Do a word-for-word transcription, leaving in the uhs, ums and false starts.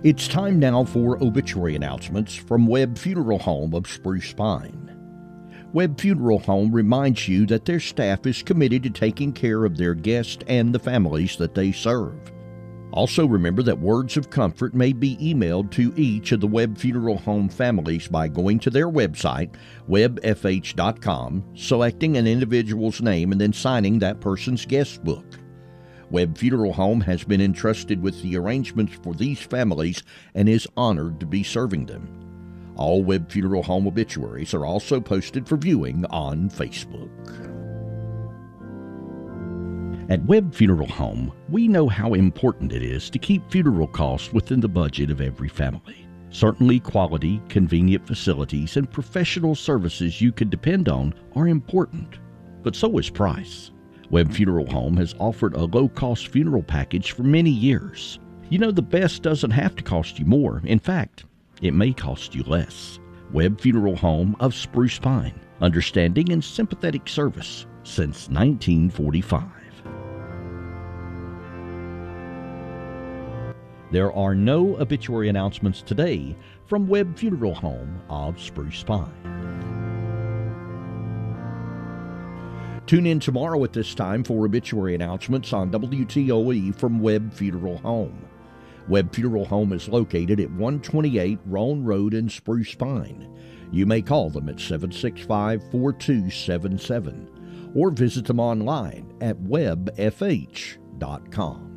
It's time now for obituary announcements from Webb Funeral Home of Spruce Pine. Webb Funeral Home reminds you that their staff is committed to taking care of their guests and the families that they serve. Also remember that words of comfort may be emailed to each of the Webb Funeral Home families by going to their website, webb f h dot com, selecting an individual's name and then signing that person's guest book. Webb Funeral Home has been entrusted with the arrangements for these families and is honored to be serving them. All Webb Funeral Home obituaries are also posted for viewing on Facebook. At Webb Funeral Home, we know how important it is to keep funeral costs within the budget of every family. Certainly, quality, convenient facilities, and professional services you can depend on are important, but so is price. Webb Funeral Home has offered a low-cost funeral package for many years. You know, the best doesn't have to cost you more. In fact, it may cost you less. Webb Funeral Home of Spruce Pine, understanding and sympathetic service since nineteen forty-five. There are no obituary announcements today from Webb Funeral Home of Spruce Pine. Tune in tomorrow at this time for obituary announcements on W T O E from Webb Funeral Home. Webb Funeral Home is located at one twenty-eight Roan Road in Spruce Pine. You may call them at seven six five, four two seven seven or visit them online at webb f h dot com.